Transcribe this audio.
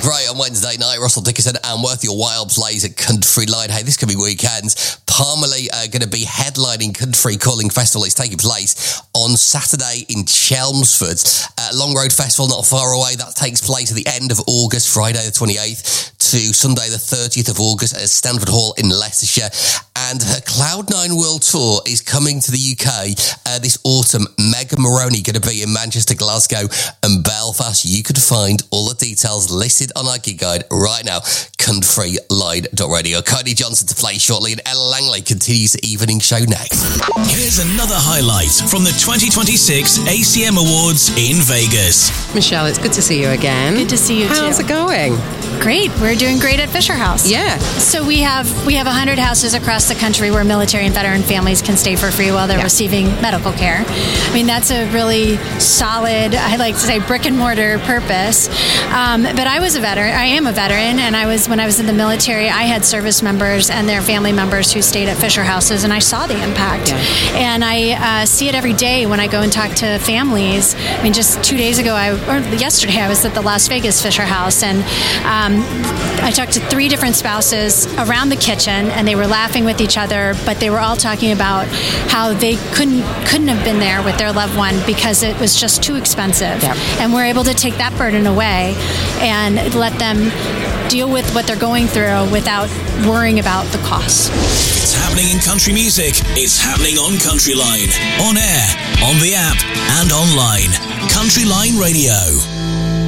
great on Wednesday night. Russell Dickinson and Worth Your While plays at Country Line. Hey, this could be weekends. Parmalee are going to be headlining Country Calling Festival. It's taking place on Saturday in Chelmsford. Long Road Festival, not far away. That takes place at the end of August, Friday the 28th to Sunday the 30th of August at Stanford Hall in Leicestershire. And her Cloud9 World Tour is coming to the UK this autumn. Megan Moroney going to be in Manchester, Glasgow and Belfast. You could find all the details listed on our gig guide right now, countryline.radio. Cody Johnson to play shortly, and Ella Langley continues the evening show next. Here's another highlight from the 2026 ACM Awards in Vegas. Michelle, it's good to see you again. Good to see you too. How's it going? Great. We're doing great at Fisher House. Yeah. So we have 100 houses across the country where military and veteran families can stay for free while they're receiving medical care. I mean, that's a really solid, I like to say, brick and mortar purpose. But I was a veteran. I am a veteran, and when I was in the military, I had service members and their family members who stayed at Fisher Houses, and I saw the impact. Yeah. And I see it every day when I go and talk to families. I mean, just 2 days ago, yesterday, I was at the Las Vegas Fisher House, and I talked to 3 different spouses around the kitchen, and they were laughing with each other, but they were all talking about how they couldn't have been there with their loved one because it was just too expensive. Yep. And we're able to take that burden away and let them deal with what they're going through without worrying about the costs. It's happening in country music. It's happening on Country Line. On air, on the app, and online. Country Line Radio.